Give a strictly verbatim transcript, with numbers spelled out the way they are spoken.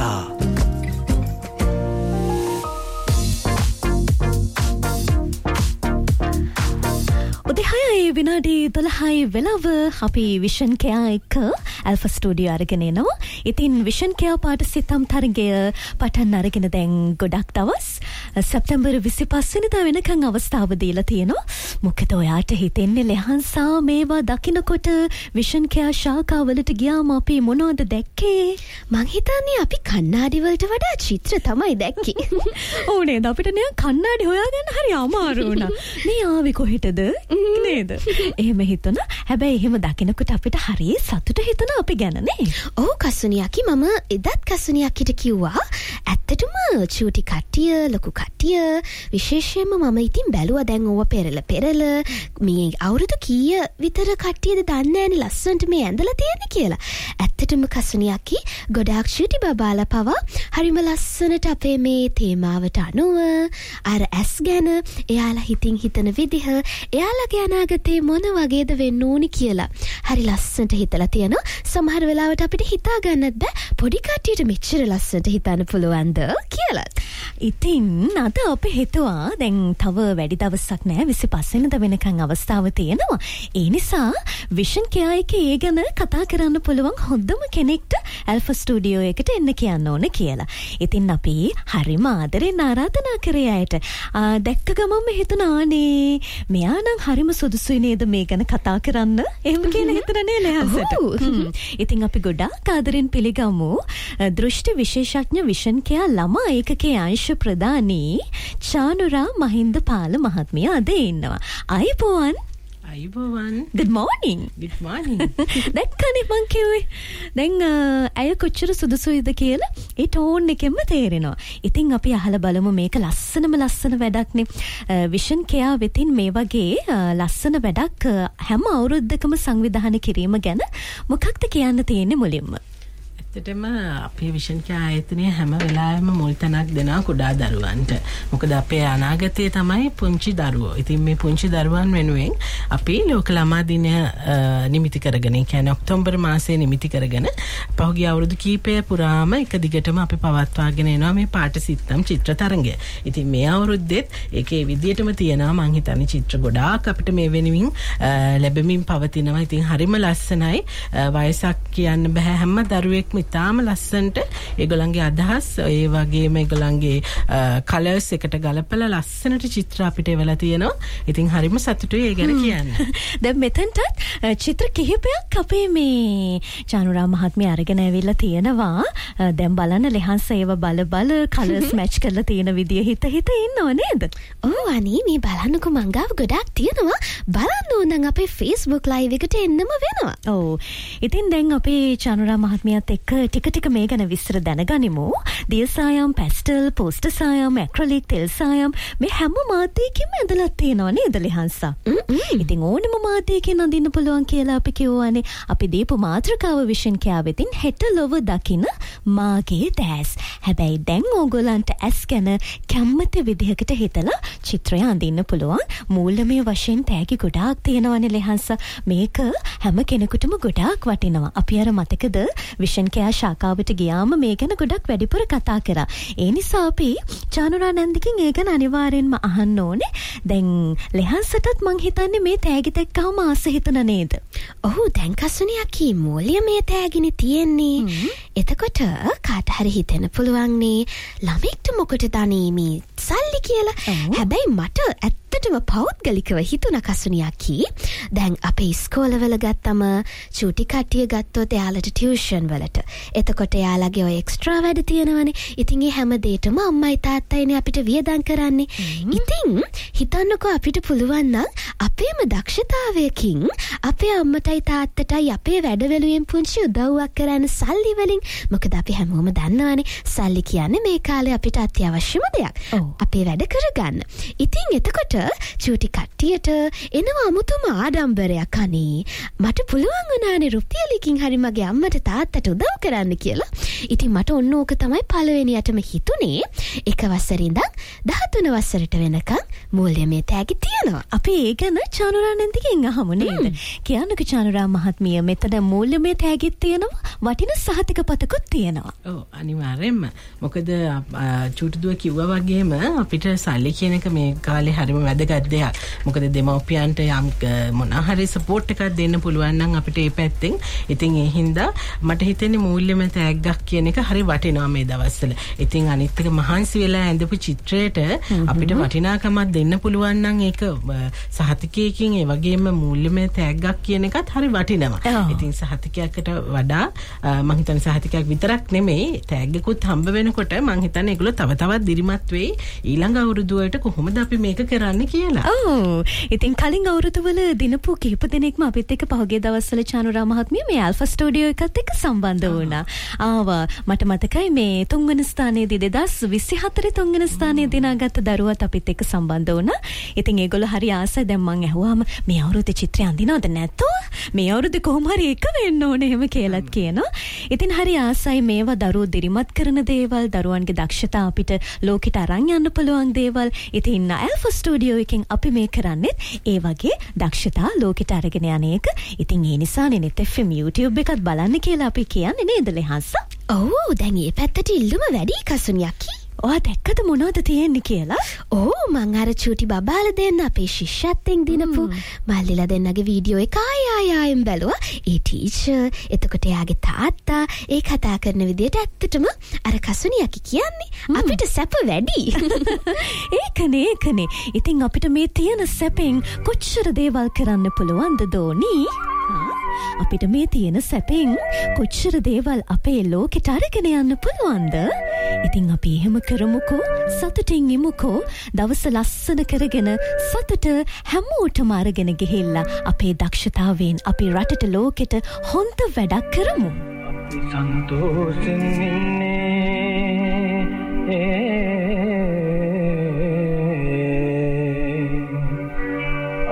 කතා. උදේ විනාඩි දොළහයි වෙලාව අපි විෂන් කෙයා එක්ක ඇල්ෆා ස්ටුඩියෝ අරගෙන එනවා. ඉතින් විෂන් කෙයා පාට සිතම් තරගය පටන් අරගෙන දැන් ගොඩක් දවස් සැප්තැම්බර් විසිපහ වෙනිදා වෙනකන් අවස්ථාව දීලා තියෙනවා. මොකද ඔයාට හිතෙන්නේ ලෙහන්සා මේවා දකින්නකොට විෂන් කෙයා ශාඛාවලට ගියාම අපි මොනවද දැක්කේ? මං හිතන්නේ අපි කණ්ණාඩි වලට වඩා චිත්‍ර තමයි දැක්කේ. ඕ නේද? අපිට නේ කණ්ණාඩි හොයාගන්න හරි අමාරු වුණා. මේ ආවේ කොහෙටද? නේද? එහෙම හිතන. හැබැයි එහෙම දකිනකොට අපිට හරිය සතුට හිතන අපි ගැන නේ. ඔව් කසුනියකි මම එදත් කසුනියකිට කිව්වා ඇත්තටම චූටි කට්ටිය ලොකු කට්ටිය විශේෂයෙන්ම මම ඉතින් බැලුවා දැන් ඕව පෙරල පෙරල මේ අවුරුදු කීය විතර කට්ටියද දන්නේ නැණි ලස්සනට මේ ඇඳලා තියෙන්නේ කියලා. ඇත්තටම කසුනියකි ගොඩාක් චූටි බබාලා පවා හරිම ලස්සනට අපේ මේ තේමාවට අනුව අර ඇස් ගැන එයාලා හිතින් හිතන විදිහ එයාලගේ අනාගතේ මොන වගේද වෙන්න ඕනි කියලා හරි ලස්සනට හිතලා තියෙනවා. සමහර වෙලාවට අපිට හිතා ගන්නත් බෑ පොඩි කට්ටියට මෙච්චර ලස්සනට හිතන්න පුළුවන්ද කියලා. ඉතින් අද අපි හිතුවා දැන් තව වැඩි දවසක් නෑ විසිපහ වෙනිදා වෙනකන් අවස්ථාව තියෙනවා. ඒ නිසා විෂන් කෙයා එකේ ඒ ගැන කතා කරන්න පුළුවන් හොඳම කෙනෙක්ට ඇල්ෆා ස්ටුඩියෝ එකට එන්න කියන්න ඕන කියලා. ඉතින් අපි හරිම ආදරෙන් ආරාධනා කරේ අයට. දැක්ක ගමන්ම හිතුණානේ මෙයා නම් හරිම සුදුසුයි නේද මේ ගැන කතා කරන්න. එහෙම කියන හිතනනේ ලෙහන්සට. ඉතින් අපි ගොඩාක් ආදරෙන් පිළිගමු දෘෂ්ටි විශේෂඥ විෂන් කෙයා ළමා ඒකකයේ අංශ ප්‍රධානී චානුරා මහින්ද පාල මහත්මිය අද ඉන්නවා. අයිබෝවන්. අයිබෝවන්. good morning. good morning. දැක්කනේ මං කිව්වේ. දැන් අය කොච්චර සුදුසුයිද කියලා ඒ ටෝන් එකෙන්ම තේරෙනවා. ඉතින් අපි අහලා බලමු මේක ලස්සනම ලස්සන වැඩක්නේ. විෂන් කෙයා වෙතින් මේ වගේ ලස්සන වැඩක් හැම අවුරුද්දකම සංවිධානය කිරීම ගැන මොකක්ද කියන්න තියෙන්නේ මුලින්ම? ඇත්තටම අපේ විෂන් කෙයා ආයතනය හැම වෙලාවෙම මුල් තැනක් දෙනවා කුඩා දරුවන්ට. මොකද අපේ අනාගතය තමයි පුංචි දරුවෝ. ඉතින් මේ පුංචි දරුවන් වෙනුවෙන් අපි ලෝක ළමා දිනය නිමිති කරගෙන, ඒ කියන්නේ ඔක්තෝබර් මාසයේ නිමිති කරගෙන පහුගිය අවුරුදු කීපය පුරාම එක දිගටම අපි පවත්වාගෙන එනවා මේ පාට සිත්තම් චිත්‍ර තරඟය. ඉතින් මේ අවුරුද්දෙත් ඒකේ විදියටම තියෙනවා. මං හිතන්නේ චිත්‍ර ගොඩාක් අපිට මේ වෙනුවෙන් ලැබෙමින් පවතිනවා. ඉතින් හරිම ලස්සනයි. වයසක් කියන්න බෑ. හැම දරුවෙක්ම ඉතාම ලස්සනට ඒගොල්ලන්ගේ අදහස් ඒ වගේම ඒගොල්ලන්ගේ කලර්ස් එකට ගලපලා ලස්සනට චිත්‍ර අපිට එවලා තියෙනවා. ඉතින් හරිම සතුටුයි ඒ ගැන කියන්න. දැන් මෙතනට චිත්‍ර කිහිපයක් අපේ මේ චානුරා මහත්මිය අරගෙන ඇවිල්ලා තියෙනවා. දැන් බලන්න ලෙහන්ස ඒව බල බල කලර්ස් මැච් කරලා තියෙන විදිය හිත හිත ඉන්නව නේද? ඔව් අනේ මේ බලන්නකො මංගාව ගොඩක් තියෙනවා. බලන්න ඕන නම් අපේ Facebook live එකට එන්නම වෙනවා. ඔව්. ඉතින් දැන් අපේ චානුරා මහත්මියත් එක්ක ටික ටික මේ ගැන විස්තර දැනගනිමු. දිය සායම්, පැස්ටල්, පෝස්ටර් සායම්, ඇක්‍රලික්, තෙල් සායම් මේ හැම මාධ්‍යයකින්ම ඇඳලා තියෙනවා නේද ලෙහන්සා? ඉතින් ඕනම මාධ්‍යයකින් අඳින්න පුළුවන් කියලා අපි කියවනේ. අපි දීපු මාතෘකාව විෂන් කෙයා වෙතින් හෙට ලොව දකින මාගේ දැස්. හැබැයි දැන් ඕගොල්ලන්ට ඇස් ගැන කැමති විදිහකට හිතලා චිත්‍රය අඳින්න පුළුවන්. මූල්‍යමය වශයෙන් තෑගි ගොඩාක් තියෙනවානේ ලෙහන්සා. මේක හැම කෙනෙකුටම ගොඩාක් වටිනවා. අපි අර මතකද විෂන් කෙයා ශාඛාවට ගියාම මේ ගැන ගොඩක් වැඩිපුර කතා කරා. ඒ නිසා අපි චානුරා නැන්දිකින් ඒ ගැන අනිවාර්යෙන්ම අහන්න ඕනේ. දැන් ලෙහන්සටත් මං හිතන්නේ මේ තෑගි දැක්කම ආස හිතන නේද? ඔව් දැන් කසුනියකි මූල්‍ය මේ තෑගිනේ තියෙන්නේ. එතකොට කාට හරි හිතෙන්න පුළුවන් නේ ළමෙක්ට මොකටද අනේ මේ සල්ලි කියලා. හැබැයි මට ඇත්තටම පෞද්ගලිකව හිතුණ කසුනියකි දැන් අපේ ඉස්කෝලවල ගත්තම චූටි කට්ටිය ගත්තොත් එයාලට ටියුෂන් වලට. එතකොට එයාලගේ ඔය එක්ස්ට්‍රා වැඩ තියෙනවනේ. ඉතින් ඒ හැම දෙයකම අම්මයි තාත්තයිනේ අපිට වියදම් කරන්නේ. ඉතින් හිතන්නකෝ අපිට පුළුවන් නම් අපේම දක්ෂතාවයකින් අපේ අම්මටයි තාත්තටයි අපේ වැඩවලුවෙන් පුංචි උදව්වක් කරන්න සල්ලි වලින්. මොකද අපි හැමෝම දන්නවනේ සල්ලි කියන්නේ මේ කාලේ අපිට අත්‍යවශ්‍යම දෙයක්. අපේ වැඩ කරගන්න. ඉතින් එතකොට චූටි කට්ටියට එනවා අමුතුම ආඩම්බරයක්. අනේ මට පුළුවන් වුණානේ රුපියලකින් හරි මගේ අම්මට තාත්තට උදව් කරන්න කියලා. ඉතින් මට ඔන්න ඕක තමයි පළවෙනියටම හිතුනේ. එක වසරින් ඉඳන් දහතුන වසරට වෙනකම් මූල්‍යමය තෑගි තියෙනවා. අපි ඒ ගැන චානුරා නැන්දිගෙන් අහමු නේද? කියන්නක චානුරා මහත්මිය මෙතන මූල්‍යමය තෑගිත් තියෙනවා, වටින සහතික පතකුත් තියෙනවා. ඔව් අනිවාර්යෙන්ම. මොකද චූටිදුව කිව්වා වගේම අපිට සල්ලි කියන එක මේ කාලේ හරිම වැදගත් දෙයක්. මොකද දෙමව්පියන්ට යම් මොනවා හරි සපෝට් එකක් දෙන්න පුළුවන් නම් අපිට ඒ පැත්තෙන් ඉතින් ඒ හින්දා මට හිතෙන්නේ මූල්‍යමය තෑග්ගක් කියන එක හරි වටිනවා මේ දවස්වල. ඉතින් අනිත් එක මහන්සි වෙලා ඇඳපු චිත්‍රයට අපිට වටිනාකමක් දෙන්න පුළුවන් නම් ඒක සහතිකයකින් ඒ වගේම මූල්‍යමය තෑග්ගක් කියන එකත් හරි වටිනවා. ඉතින් සහතිකයකට වඩා මම හිතන්නේ සහතිකයක් විතරක් නෙමෙයි තෑග්ගකුත් හම්බ වෙනකොට මම හිතන්නේ ඒගොල්ලෝ තව තවත් දිරිමත් වෙයි ඊළඟ අවුරුදු වලට කොහොමද අපි මේක කරන්නේ කියලා. ඔව්. ඉතින් කලින් අවුරුදුවල දිනපු කිහිප දෙනෙක්ම අපිත් එක්ක පහුගිය දවස්වල චානුරා මහත්මිය මේ ඇල්ෆා ස්ටුඩියෝ එකත් එක්ක සම්බන්ධ වුණා. ආවා මට මතකයි මේ තුන්වෙනි ස්ථානයේදී දෙදාස් විසිහතර තුන්වෙනි ස්ථානයේ දිනාගත්ත දරුවත් අපිත් එක්ක සම්බන්ධ වුණා. ඉතින් ඒගොල්ලෝ හරි ආසයි. දැන් මං ඇහුවාම මේ අවුරුද්දේ චිත්‍රය අඳිනවද නැතෝ? මේ අවුරුද්දේ කොහොම හරි එක වෙන්න ඕනේ එහෙම කියලාත් කියනවා. ඉතින් හරි ආසයි මේවා දරුවෝ දිරිමත් කරන දේවල්, දරුවන්ගේ දක්ෂතා අපිට ලෝකෙට අරන් යන්න පුළුවන් දේවල්. ඉතින් ඇල්ෆා ස්ටුඩියෝ එකෙන් අපි මේ කරන්නේ ඒ වගේ දක්ෂතා ලෝකෙට අරගෙන යන එක. ඉතින් ඒ නිසානේ net F M YouTube එකත් බලන්න කියලා අපි කියන්නේ නේද ලෙහස? ඔව් දැන් මේ පැත්තට ඉල්ලුම වැඩි කසුනියක්කි. ඔයා දැක්කද මොනවද තියෙන්නේ කියලා? ඕ මං අර චූටි බබාලා දෙන්න අපේ ශිෂ්‍යත්වෙන් දිනපු මල්ලිලා දෙන්නගේ වීඩියෝ එක ආය ආය ආයෙම බැලුවා. ඒ ටීචර්, එතකොට එයාගේ තාත්තා ඒ කතා කරන විදියට ඇත්තටම අර කසුනියකි කියන්නේ අපිට සැප වැඩි. ඒකනේ ඒකනේ. ඉතින් අපිට මේ තියෙන සැපෙන් කොච්චර දේවල් කරන්න පුළුවන්ද දෝනි? අපිට මේ තියෙන සැපෙන් කොච්චර දේවල් අපේ ලෝකෙට අරගෙන යන්න පුළුවන්ද? ඉතින් අපි එහෙම කරමුකෝ, සතුටින් ඉමුකෝ, දවස ලස්සන කරගෙන සතුට හැමෝටම අරගෙන ගිහිල්ලා අපේ දක්ෂතාවයෙන් අපි රටට ලෝකෙට හොඳ වැඩක් කරමු. අපි සන්තෝෂෙන් ඉන්නේ